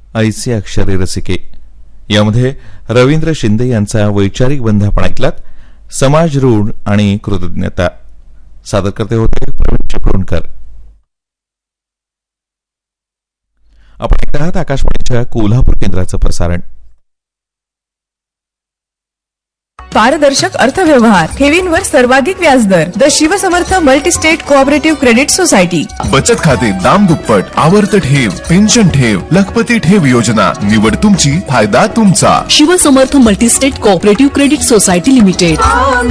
ऐसे अक्षरे रसिके. यामध्ये रवींद्र शिंदे यांचा वैचारिक बंध आपण ऐकलात. समाज ऋण आणि कृतज्ञता. सादर करते होते प्रवीण चिपळूणकर. आपण ऐकत आहात आकाशवाणीच्या कोल्हापूर केंद्राचं प्रसारण. पारदर्शक अर्थव्यवहार, ठेवींवर सर्वाधिक व्याजदर. The Shivsamarth multi-state cooperative credit society. बचत खाते दाम दुप्पट, आवर्त ठेव, पेन्शन ठेव, लखपती ठेव योजना. निवड तुमची, फायदा तुमचा. Shivsamarth multi-state cooperative credit society limited.